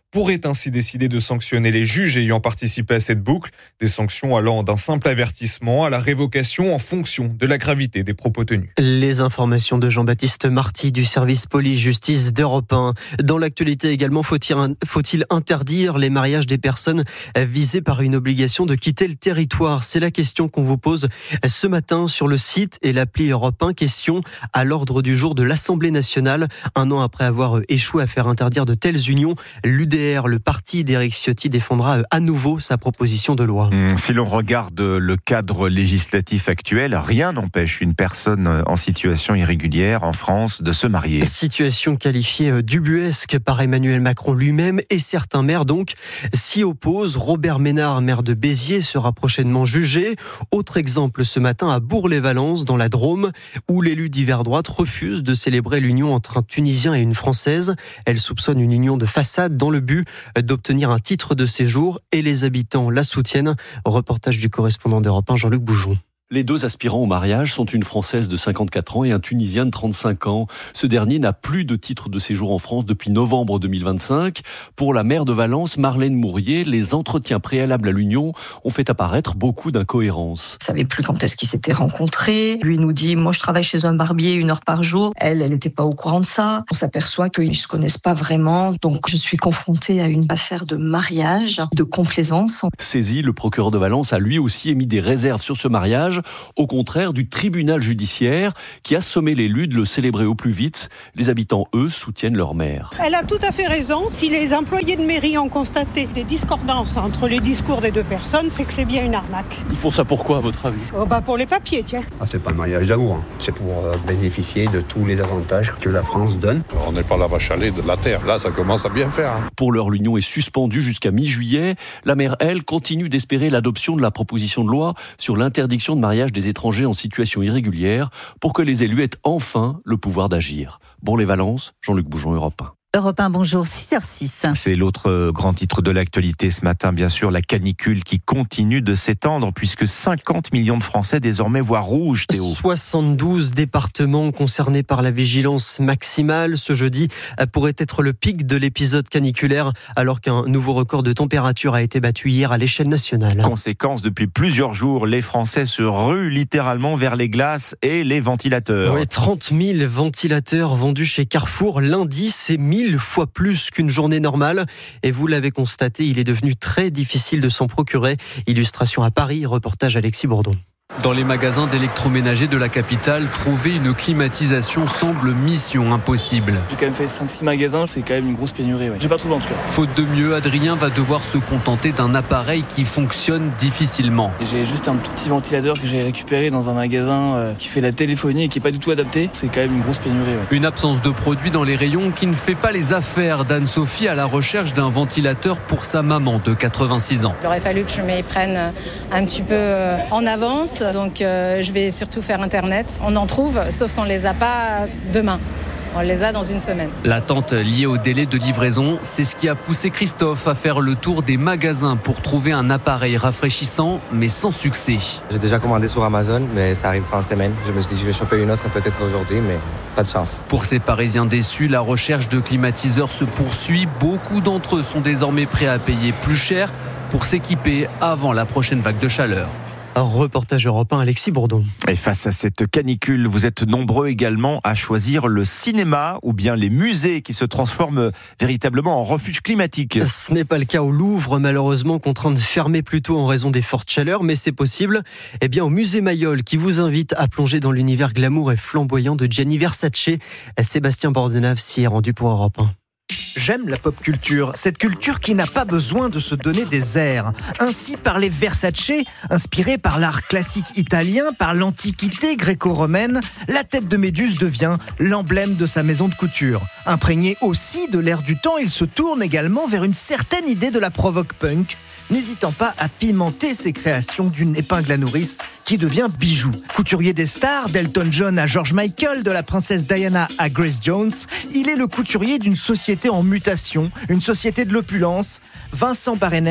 pourrait ainsi décider de sanctionner les juges ayant participé à cette boucle, des sanctions allant d'un simple avertissement à la révocation en fonction de la gravité des propos tenus. Les informations de Jean-Baptiste Marty du service police-justice d'Europe un. Dans l'actualité également, faut-il, faut-il interdire les mariages des personnes visées par une obligation de quitter le territoire ? C'est la question qu'on vous pose ce matin sur le site et l'appli Europe un. Question à l'ordre du jour de l'Assemblée nationale. Un an après avoir échoué à faire interdire de telles unions, l'U D R, le parti d'Éric Ciotti, défendra à nouveau sa proposition de loi. Si l'on regarde le cadre législatif actuel, rien n'empêche une personne en situation irrégulière en France de se marier. Situation qualifiée d'ubuesque par Emmanuel Macron lui-même et certains maires donc s'y opposent. Robert Ménard, maire de Béziers, sera prochainement jugé. Autre exemple ce matin à Bourg-les-Valences dans la Drôme où l'élu d'hiver droite refuse de célébrer l'union entre un Tunisien et une Française. Elle soupçonne une union de façade dans le but d'obtenir un titre de séjour et les habitants la soutiennent. Reportage du correspondant d'Europe un, Jean-Luc Boujon. Les deux aspirants au mariage sont une Française de cinquante-quatre ans et un Tunisien de trente-cinq ans. Ce dernier n'a plus de titre de séjour en France depuis novembre deux mille vingt-cinq. Pour la maire de Valence, Marlène Mourier, les entretiens préalables à l'union ont fait apparaître beaucoup d'incohérences. Je ne savais plus quand est-ce qu'ils s'étaient rencontrés. Lui nous dit, moi je travaille chez un barbier une heure par jour. Elle, elle n'était pas au courant de ça. On s'aperçoit qu'ils ne se connaissent pas vraiment. Donc je suis confrontée à une affaire de mariage, de complaisance. Saisi, le procureur de Valence a lui aussi émis des réserves sur ce mariage. Au contraire du tribunal judiciaire qui a sommé l'élu de le célébrer au plus vite. Les habitants, eux, soutiennent leur maire. Elle a tout à fait raison. Si les employés de mairie ont constaté des discordances entre les discours des deux personnes, c'est que c'est bien une arnaque. Ils font ça pourquoi, à votre avis ? Oh bah pour les papiers, tiens. Ah, c'est pas un mariage d'amour, hein. C'est pour euh, bénéficier de tous les avantages que la France donne. On n'est pas la vache à lait de la terre. Là, ça commence à bien faire. Hein. Pour l'heure, l'union est suspendue jusqu'à mi-juillet. La maire, elle, continue d'espérer l'adoption de la proposition de loi sur l'interdiction de mariage des étrangers en situation irrégulière pour que les élus aient enfin le pouvoir d'agir. Bourg-les-Valences, Jean-Luc Boujon, Europe un. Europe un, bonjour, six heures six. C'est l'autre grand titre de l'actualité ce matin, bien sûr, la canicule qui continue de s'étendre puisque cinquante millions de Français désormais voient rouge, Théo. soixante-douze départements concernés par la vigilance maximale. Ce jeudi pourrait être le pic de l'épisode caniculaire alors qu'un nouveau record de température a été battu hier à l'échelle nationale. Conséquence, depuis plusieurs jours, les Français se ruent littéralement vers les glaces et les ventilateurs. Oui, trente mille ventilateurs vendus chez Carrefour lundi, c'est mille fois plus qu'une journée normale. Et vous l'avez constaté, il est devenu très difficile de s'en procurer. Illustration à Paris, reportage Alexis Bourdon. Dans les magasins d'électroménager de la capitale, trouver une climatisation semble mission impossible. J'ai quand même fait cinq six magasins, c'est quand même une grosse pénurie. Ouais. J'ai pas trouvé en tout cas. Faute de mieux, Adrien va devoir se contenter d'un appareil qui fonctionne difficilement. J'ai juste un tout petit ventilateur que j'ai récupéré dans un magasin euh, qui fait la téléphonie et qui est pas du tout adapté. C'est quand même une grosse pénurie. Ouais. Une absence de produits dans les rayons qui ne fait pas les affaires d'Anne-Sophie à la recherche d'un ventilateur pour sa maman de quatre-vingt-six ans. Il aurait fallu que je m'y prenne un petit peu en avance. Donc euh, je vais surtout faire Internet. On en trouve, sauf qu'on ne les a pas demain. On les a dans une semaine. L'attente liée au délai de livraison, c'est ce qui a poussé Christophe à faire le tour des magasins pour trouver un appareil rafraîchissant, mais sans succès. J'ai déjà commandé sur Amazon, mais ça arrive fin de semaine. Je me suis dit je vais choper une autre peut-être aujourd'hui, mais pas de chance. Pour ces Parisiens déçus, la recherche de climatiseurs se poursuit. Beaucoup d'entre eux sont désormais prêts à payer plus cher pour s'équiper avant la prochaine vague de chaleur. Reportage Europe un, Alexis Bourdon. Et face à cette canicule, vous êtes nombreux également à choisir le cinéma ou bien les musées qui se transforment véritablement en refuge climatique. Ce n'est pas le cas au Louvre, malheureusement contraint de fermer plus tôt en raison des fortes chaleurs, mais c'est possible. Eh bien, au musée Mayol qui vous invite à plonger dans l'univers glamour et flamboyant de Gianni Versace. Sébastien Bordenave s'y est rendu pour Europe un. J'aime la pop culture, cette culture qui n'a pas besoin de se donner des airs. Ainsi parlait Versace, inspiré par l'art classique italien, par l'antiquité gréco-romaine, la tête de Méduse devient l'emblème de sa maison de couture. Imprégné aussi de l'air du temps, il se tourne également vers une certaine idée de la provoque punk, n'hésitant pas à pimenter ses créations d'une épingle à nourrice qui devient bijou. Couturier des stars, d'Elton John à George Michael, de la princesse Diana à Grace Jones, il est le couturier d'une société en mutation, une société de l'opulence. Vincent Barenèche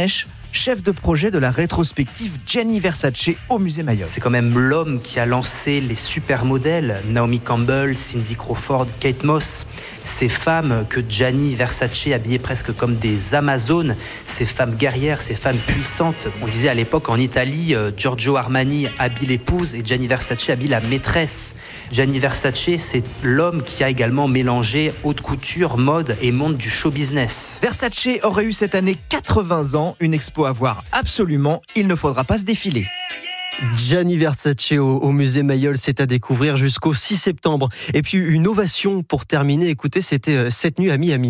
chef de projet de la rétrospective Gianni Versace au musée Mayol. C'est quand même l'homme qui a lancé les supermodèles, Naomi Campbell, Cindy Crawford, Kate Moss. Ces femmes que Gianni Versace habillait presque comme des Amazones, ces femmes guerrières, ces femmes puissantes. On disait à l'époque en Italie, euh, Giorgio Armani habille l'épouse et Gianni Versace habille la maîtresse. Gianni Versace, c'est l'homme qui a également mélangé haute couture, mode et monde du show business. Versace aurait eu cette année quatre-vingts ans, une expo à voir absolument, il ne faudra pas se défiler. Gianni Versace au, au musée Mayol, c'est à découvrir jusqu'au six septembre. Et puis une ovation pour terminer, écoutez, c'était cette nuit à Miami.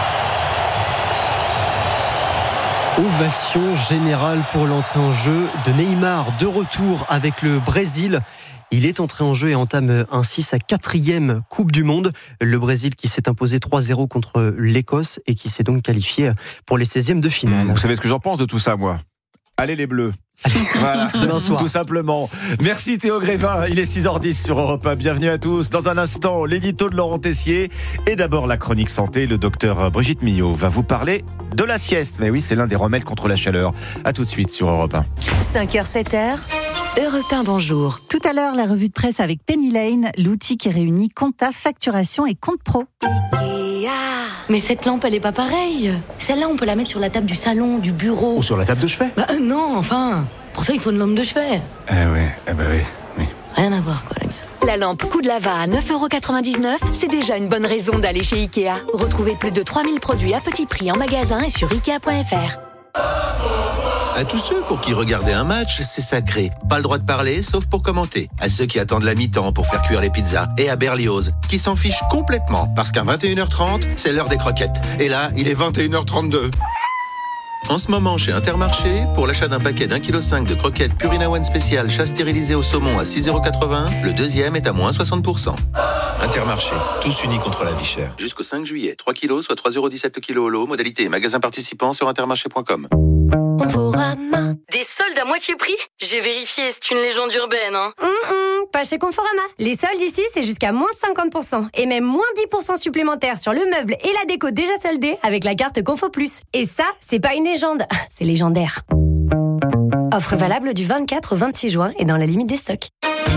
Ovation générale pour l'entrée en jeu de Neymar, de retour avec le Brésil. Il est entré en jeu et entame ainsi sa quatrième Coupe du Monde. Le Brésil qui s'est imposé trois zéro contre l'Écosse et qui s'est donc qualifié pour les seizièmes de finale. Vous savez ce que j'en pense de tout ça, moi ? Allez les Bleus. Voilà, demain soir. Tout simplement. Merci Théo Grévin, il est six heures dix sur Europe un. Bienvenue à tous. Dans un instant, l'édito de Laurent Tessier. Et d'abord la chronique santé. Le docteur Brigitte Millot va vous parler de la sieste. Mais oui, c'est l'un des remèdes contre la chaleur. À tout de suite sur Europe un. cinq heures, sept heures. Europe un, bonjour. Tout à l'heure, la revue de presse avec Penny Lane, l'outil qui réunit compta, facturation et compte pro. Ikea. Mais cette lampe, elle est pas pareille. Celle-là, on peut la mettre sur la table du salon, du bureau. Ou sur la table de chevet. Bah euh, non, enfin. Pour ça, il faut une lampe de chevet. Eh oui, eh ben oui, oui. Rien à voir, quoi, les gars. La lampe coup de lava à neuf euros quatre-vingt-dix-neuf, c'est déjà une bonne raison d'aller chez Ikea. Retrouvez plus de trois mille produits à petit prix en magasin et sur ikea point f r. À tous ceux pour qui regarder un match, c'est sacré. Pas le droit de parler, sauf pour commenter. À ceux qui attendent la mi-temps pour faire cuire les pizzas. Et à Berlioz, qui s'en fiche complètement, parce qu'à vingt et une heures trente, c'est l'heure des croquettes. Et là, il est vingt et une heures trente-deux. En ce moment, chez Intermarché, pour l'achat d'un paquet d'un virgule cinq kilos de croquettes Purina One spécial chat stérilisé au saumon à six euros quatre-vingts, le deuxième est à moins soixante pour cent. Intermarché, tous unis contre la vie chère. Jusqu'au cinq juillet, trois kilos, soit trois euros dix-sept le kilo au lot. Modalité magasin participant sur intermarché point com. Conforama. Des soldes à moitié prix ? J'ai vérifié, c'est une légende urbaine. Hein. Mmh, pas chez Conforama. Les soldes ici, c'est jusqu'à moins cinquante pour cent. Et même moins dix pour cent supplémentaires sur le meuble et la déco déjà soldée avec la carte Confo Plus. Et ça, c'est pas une légende, c'est légendaire. Offre valable du vingt-quatre au vingt-six juin et dans la limite des stocks.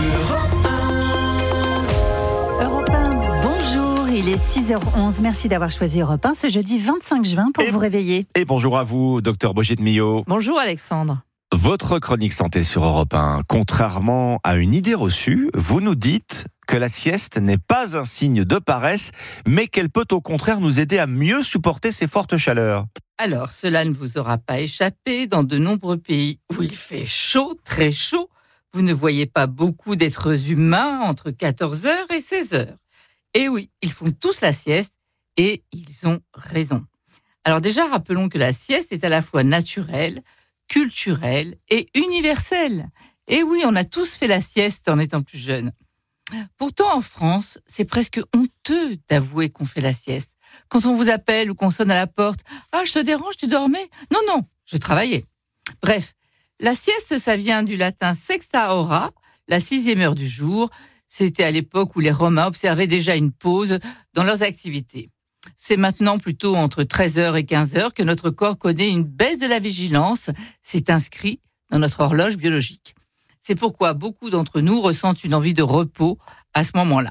Europe un, bonjour, il est six heures onze. Merci d'avoir choisi Europe un ce jeudi vingt-cinq juin pour et, vous réveiller. Et bonjour à vous, docteur Brigitte Millot. Bonjour Alexandre. Votre chronique santé sur Europe un. Contrairement à une idée reçue, vous nous dites que la sieste n'est pas un signe de paresse, mais qu'elle peut au contraire nous aider à mieux supporter ces fortes chaleurs. Alors, cela ne vous aura pas échappé. Dans de nombreux pays où il fait chaud, très chaud, vous ne voyez pas beaucoup d'êtres humains entre quatorze heures et seize heures. Et oui, ils font tous la sieste et ils ont raison. Alors déjà, rappelons que la sieste est à la fois naturelle, culturelle et universelle. Et oui, on a tous fait la sieste en étant plus jeunes. Pourtant, en France, c'est presque honteux d'avouer qu'on fait la sieste. Quand on vous appelle ou qu'on sonne à la porte, « Ah, je te dérange, tu dormais ?» Non, non, je travaillais. Bref, la sieste, ça vient du latin sexta hora, la sixième heure du jour. C'était à l'époque où les Romains observaient déjà une pause dans leurs activités. C'est maintenant plutôt entre treize heures et quinze heures que notre corps connaît une baisse de la vigilance. C'est inscrit dans notre horloge biologique. C'est pourquoi beaucoup d'entre nous ressentent une envie de repos à ce moment-là.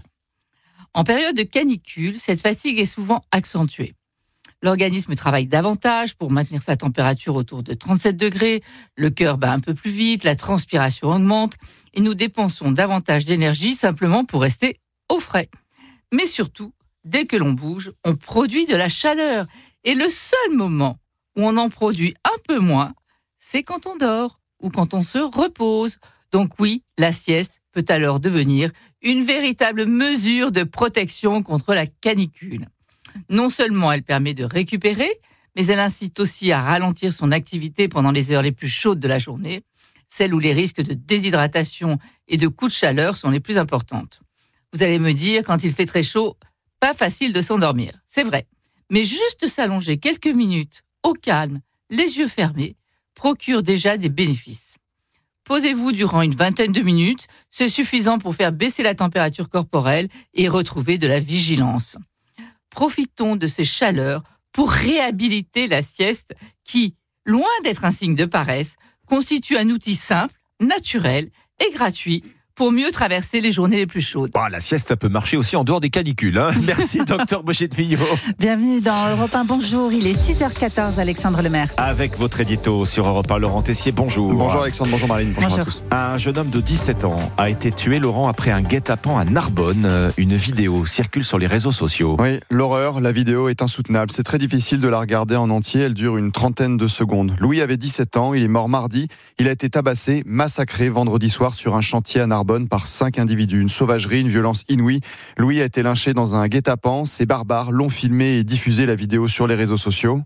En période de canicule, cette fatigue est souvent accentuée. L'organisme travaille davantage pour maintenir sa température autour de trente-sept degrés, le cœur bat un peu plus vite, la transpiration augmente et nous dépensons davantage d'énergie simplement pour rester au frais. Mais surtout, dès que l'on bouge, on produit de la chaleur. Et le seul moment où on en produit un peu moins, c'est quand on dort ou quand on se repose. Donc oui, la sieste peut alors devenir une véritable mesure de protection contre la canicule. Non seulement elle permet de récupérer, mais elle incite aussi à ralentir son activité pendant les heures les plus chaudes de la journée, celles où les risques de déshydratation et de coups de chaleur sont les plus importantes. Vous allez me dire, quand il fait très chaud, pas facile de s'endormir. C'est vrai. Mais juste s'allonger quelques minutes, au calme, les yeux fermés, procure déjà des bénéfices. Posez-vous durant une vingtaine de minutes, c'est suffisant pour faire baisser la température corporelle et retrouver de la vigilance. Profitons de ces chaleurs pour réhabiliter la sieste qui, loin d'être un signe de paresse, constitue un outil simple, naturel et gratuit pour mieux traverser les journées les plus chaudes. Bon, la sieste, ça peut marcher aussi en dehors des canicules. Hein. Merci, docteur Brigitte-Millot. Bienvenue dans Europe un. Bonjour, il est six heures quatorze, Alexandre Lemaire. Avec votre édito sur Europe un, Laurent Tessier, bonjour. Bonjour Alexandre, bonjour Marine, bonjour, bonjour à tous. Un jeune homme de dix-sept ans a été tué, Laurent, après un guet-apens à Narbonne. Une vidéo circule sur les réseaux sociaux. Oui, l'horreur, la vidéo est insoutenable. C'est très difficile de la regarder en entier, elle dure une trentaine de secondes. Louis avait dix-sept ans, il est mort mardi. Il a été tabassé, massacré vendredi soir sur un chantier à Narbonne par cinq individus. Une sauvagerie, une violence inouïe. Louis a été lynché dans un guet-apens. Ces barbares l'ont filmé et diffusé la vidéo sur les réseaux sociaux.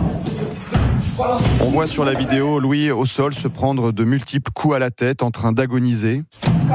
On voit sur la vidéo Louis au sol se prendre de multiples coups à la tête en train d'agoniser.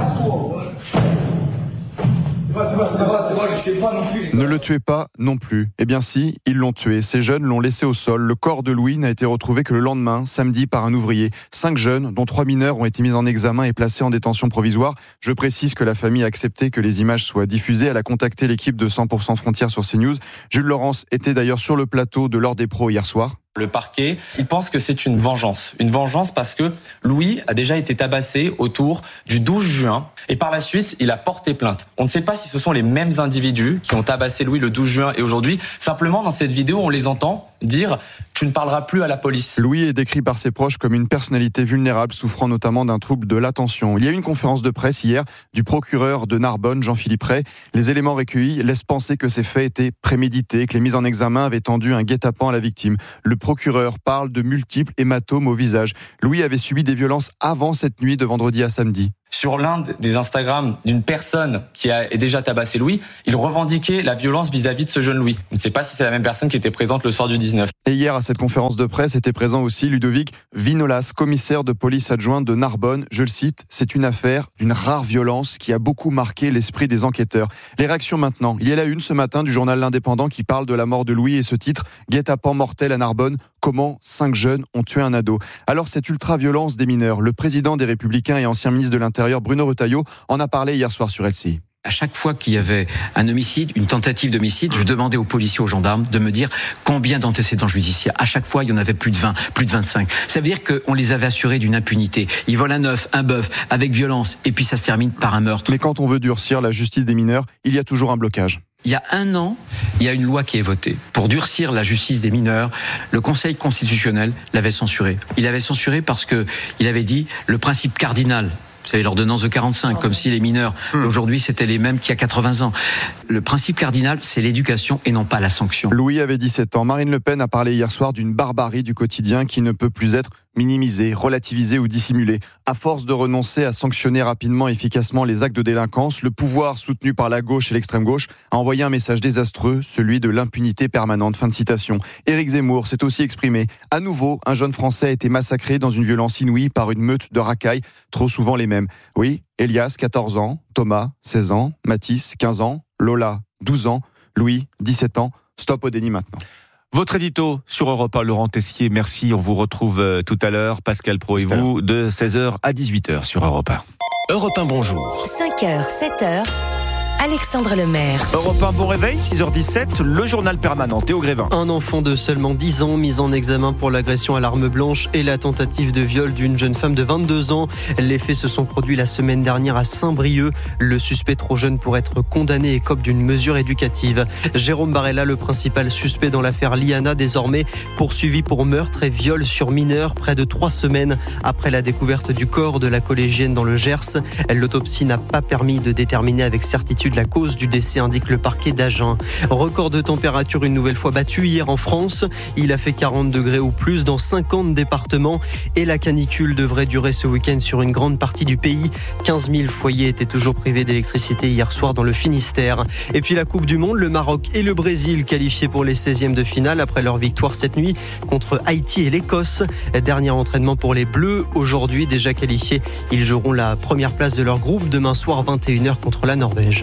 Ne le tuez pas non plus. Eh bien si, ils l'ont tué. Ces jeunes l'ont laissé au sol. Le corps de Louis n'a été retrouvé que le lendemain, samedi, par un ouvrier. Cinq jeunes, dont trois mineurs, ont été mis en examen et placés en détention provisoire. Je précise que la famille a accepté que les images soient diffusées. Elle a contacté l'équipe de cent pour cent Frontières sur CNews. Jules Laurence était d'ailleurs sur le plateau de l'Or des Pros hier soir. Le parquet, il pense que c'est une vengeance. Une vengeance parce que Louis a déjà été tabassé autour du douze juin et par la suite, il a porté plainte. On ne sait pas si ce sont les mêmes individus qui ont tabassé Louis le douze juin et aujourd'hui. Simplement, dans cette vidéo, on les entend dire « tu ne parleras plus à la police ». Louis est décrit par ses proches comme une personnalité vulnérable, souffrant notamment d'un trouble de l'attention. Il y a eu une conférence de presse hier du procureur de Narbonne, Jean-Philippe Ray. Les éléments recueillis laissent penser que ces faits étaient prémédités, que les mises en examen avaient tendu un guet-apens à la victime. Le procureur parle de multiples hématomes au visage. Louis avait subi des violences avant cette nuit de vendredi à samedi. Sur l'un des Instagram d'une personne qui a déjà tabassé Louis, il revendiquait la violence vis-à-vis de ce jeune Louis. On ne sait pas si c'est la même personne qui était présente le soir du dix-neuf. Et hier, à cette conférence de presse, était présent aussi Ludovic Vinolas, commissaire de police adjoint de Narbonne. Je le cite, c'est une affaire d'une rare violence qui a beaucoup marqué l'esprit des enquêteurs. Les réactions maintenant. Il y a la une ce matin du journal L'Indépendant qui parle de la mort de Louis et ce titre, guet-apens mortel à Narbonne. Comment cinq jeunes ont tué un ado. Alors cette ultra-violence des mineurs, le président des Républicains et ancien ministre de l'Intérieur Bruno Retailleau en a parlé hier soir sur L C I. À chaque fois qu'il y avait un homicide, une tentative d'homicide, je demandais aux policiers, aux gendarmes de me dire combien d'antécédents judiciaires. À chaque fois, il y en avait plus de vingt, plus de vingt-cinq. Ça veut dire qu'on les avait assurés d'une impunité. Ils volent un œuf, un bœuf, avec violence, et puis ça se termine par un meurtre. Mais quand on veut durcir la justice des mineurs, il y a toujours un blocage. Il y a un an, il y a une loi qui est votée. Pour durcir la justice des mineurs, le Conseil constitutionnel l'avait censuré. Il l'avait censuré parce que il avait dit le principe cardinal. Vous savez, l'ordonnance de quarante-cinq, comme si les mineurs, aujourd'hui, c'était les mêmes qu'il y a quatre-vingts ans. Le principe cardinal, c'est l'éducation et non pas la sanction. Louis avait dix-sept ans. Marine Le Pen a parlé hier soir d'une barbarie du quotidien qui ne peut plus être minimisée, relativisée ou dissimulée. À force de renoncer à sanctionner rapidement et efficacement les actes de délinquance, le pouvoir soutenu par la gauche et l'extrême gauche a envoyé un message désastreux, celui de l'impunité permanente. Fin de citation. Éric Zemmour s'est aussi exprimé. À nouveau, un jeune Français a été massacré dans une violence inouïe par une meute de racailles, trop souvent les mêmes. Oui, Elias, quatorze ans, Thomas, seize ans, Mathis, quinze ans, Lola, douze ans, Louis, dix-sept ans. Stop au déni maintenant. Votre édito sur Europe un, Laurent Tessier, merci. On vous retrouve tout à l'heure, Pascal Pro et vous, de seize heures à dix-huit heures sur Europe un. Europe un, bonjour. cinq heures, sept heures. Alexandre Lemaire. Europe un, bon réveil, six heures dix-sept, le journal permanent, Théo Grévin. Un enfant de seulement dix ans mis en examen pour l'agression à l'arme blanche et la tentative de viol d'une jeune femme de vingt-deux ans. Les faits se sont produits la semaine dernière à Saint-Brieuc. Le suspect trop jeune pour être condamné écope d'une mesure éducative. Jérôme Barella, le principal suspect dans l'affaire Liana, désormais poursuivi pour meurtre et viol sur mineur près de trois semaines après la découverte du corps de la collégienne dans le Gers. L'autopsie n'a pas permis de déterminer avec certitude la cause du décès, indique le parquet d'Agen. Record de température une nouvelle fois battu hier en France. Il a fait quarante degrés ou plus dans cinquante départements et la canicule devrait durer ce week-end sur une grande partie du pays. quinze mille foyers étaient toujours privés d'électricité hier soir dans le Finistère. Et puis la Coupe du Monde, le Maroc et le Brésil qualifiés pour les seizièmes de finale après leur victoire cette nuit contre Haïti et l'Écosse. Dernier entraînement pour les Bleus. Aujourd'hui déjà qualifiés, ils joueront la première place de leur groupe demain soir vingt et une heures contre la Norvège.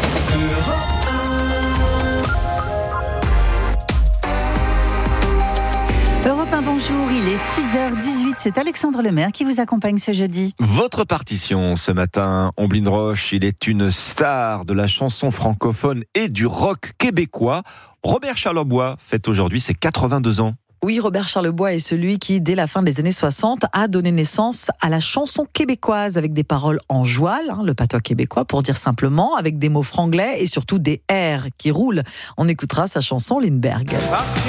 Europe un, bonjour, il est six heures dix-huit, c'est Alexandre Lemaire qui vous accompagne ce jeudi. Votre partition ce matin, Omblin Roche, il est une star de la chanson francophone et du rock québécois. Robert Charlebois fête aujourd'hui ses quatre-vingt-deux ans. Oui, Robert Charlebois est celui qui, dès la fin des années soixante, a donné naissance à la chanson québécoise avec des paroles en joual, hein, le patois québécois pour dire simplement, avec des mots franglais et surtout des R qui roulent. On écoutera sa chanson Lindbergh.